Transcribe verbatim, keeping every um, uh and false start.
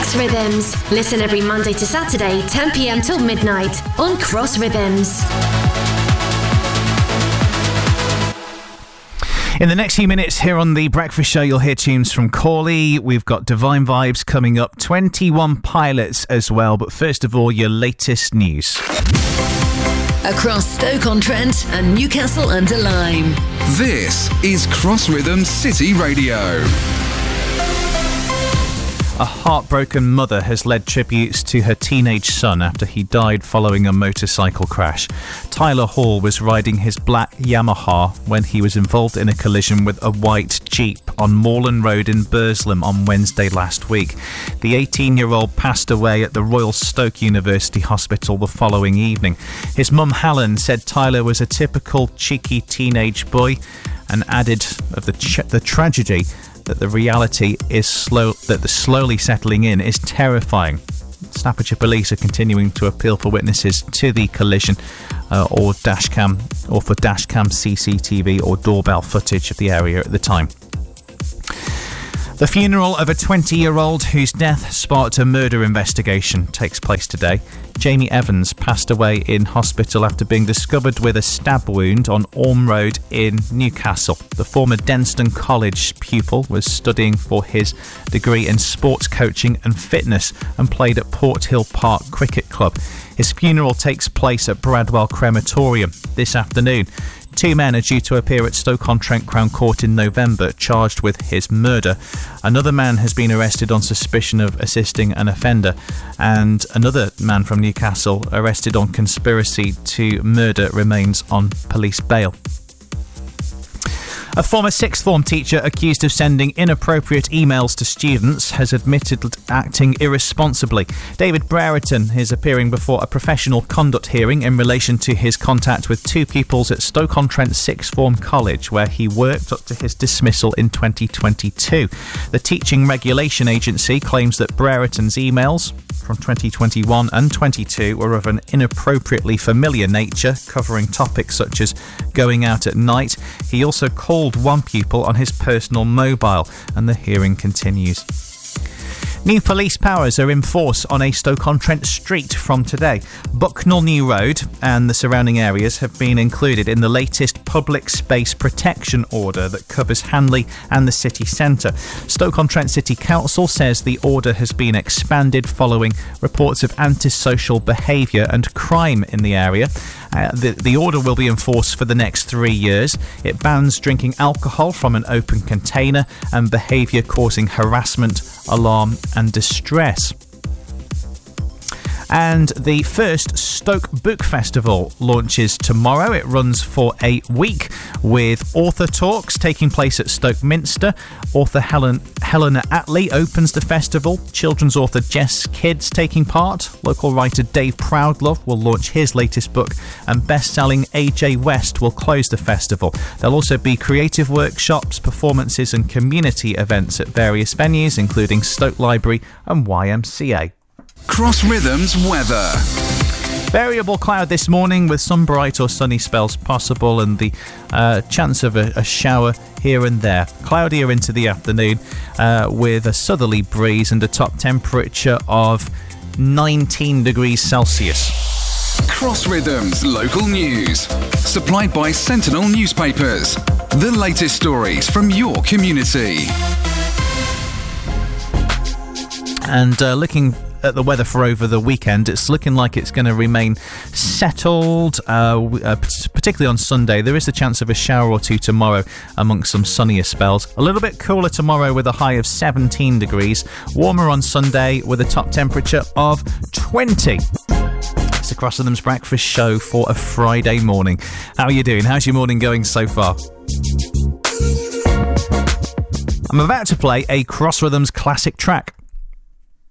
Cross Rhythms. Listen every Monday to Saturday, ten p.m. till midnight on Cross Rhythms. In the next few minutes here on The Breakfast Show, you'll hear tunes from Corley. We've got Divine Vibes coming up, twenty-one Pilots as well. But first of all, your latest news. Across Stoke-on-Trent and Newcastle under Lyme. This is Cross Rhythms City Radio. A heartbroken mother has led tributes to her teenage son after he died following a motorcycle crash. Tyler Hall was riding his black Yamaha when he was involved in a collision with a white Jeep on Moreland Road in Burslem on Wednesday last week. The eighteen-year-old passed away at the Royal Stoke University Hospital the following evening. His mum Helen said Tyler was a typical cheeky teenage boy and added of the, ch- the tragedy that the reality is slow, that the slowly settling in is terrifying. Staffordshire Police are continuing to appeal for witnesses to the collision uh, or dashcam or for dashcam C C T V or doorbell footage of the area at the time. The funeral of a twenty-year-old whose death sparked a murder investigation takes place today. Jamie Evans passed away in hospital after being discovered with a stab wound on Orme Road in Newcastle. The former Denston College pupil was studying for his degree in sports coaching and fitness and played at Port Hill Park Cricket Club. His funeral takes place at Bradwell Crematorium this afternoon. Two men are due to appear at Stoke-on-Trent Crown Court in November, charged with his murder. Another man has been arrested on suspicion of assisting an offender, and another man from Newcastle arrested on conspiracy to murder remains on police bail. A former sixth form teacher accused of sending inappropriate emails to students has admitted acting irresponsibly. David Brereton is appearing before a professional conduct hearing in relation to his contact with two pupils at Stoke-on-Trent Sixth Form College, where he worked up to his dismissal in twenty twenty-two. The Teaching Regulation Agency claims that Brereton's emails from twenty twenty-one and twenty-two were of an inappropriately familiar nature, covering topics such as going out at night. He also called one pupil on his personal mobile, and the hearing continues. New police powers are in force on a Stoke-on-Trent street from today. Bucknell New Road and the surrounding areas have been included in the latest public space protection order that covers Hanley and the city centre. Stoke-on-Trent City Council says the order has been expanded following reports of antisocial behaviour and crime in the area. Uh, the, the order will be enforced for the next three years. It bans drinking alcohol from an open container and behaviour causing harassment, alarm and distress. And the first Stoke Book Festival launches tomorrow. It runs for a week with author talks taking place at Stoke Minster. Author Helen, Helena Attlee opens the festival. Children's author Jess Kidd's taking part. Local writer Dave Proudlove will launch his latest book, and best-selling A J West will close the festival. There'll also be creative workshops, performances and community events at various venues, including Stoke Library and Y M C A. Cross Rhythms weather. Variable cloud this morning with some bright or sunny spells possible, and the uh, chance of a, a shower here and there. Cloudier into the afternoon uh, with a southerly breeze and a top temperature of nineteen degrees Celsius. Cross Rhythms local news. Supplied by Sentinel Newspapers. The latest stories from your community. And uh, looking at the weather for over the weekend, it's looking like it's going to remain settled, uh, uh, particularly on Sunday. There is a chance of a shower or two tomorrow amongst some sunnier spells. A little bit cooler tomorrow with a high of seventeen degrees. Warmer on Sunday with a top temperature of twenty. It's the Cross Rhythms Breakfast Show for a Friday morning. How are you doing? How's your morning going so far? I'm about to play a Cross Rhythms classic track.